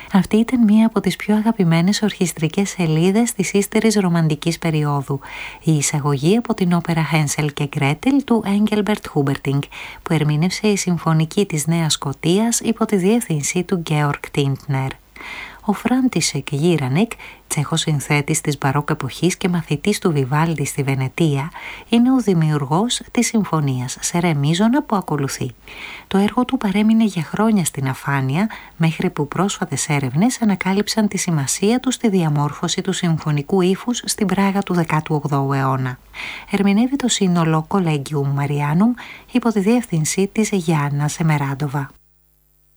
Αυτή ήταν μία από τις πιο αγαπημένες ορχιστρικές σελίδες της ύστερης ρομαντικής περίοδου, η εισαγωγή από την όπερα Hänsel και Gretel του Engelbert Humperdinck, που ερμήνευσε η Συμφωνική της Νέας Σκωτίας υπό τη διεύθυνση του Georg Tintner. Ο Φράντισεκ Γίρανεκ, τσέχος συνθέτης της μπαρόκ εποχής και μαθητής του Βιβάλντι στη Βενετία, είναι ο δημιουργός της συμφωνίας σε ρε μείζωνα που ακολουθεί. Το έργο του παρέμεινε για χρόνια στην αφάνεια, μέχρι που πρόσφατες έρευνες ανακάλυψαν τη σημασία του στη διαμόρφωση του συμφωνικού ύφους στην Πράγα του 18ου αιώνα. Ερμηνεύει το σύνολο Collegium Marianum υπό τη διεύθυνση της Γιάννα Σεμεράντοβα.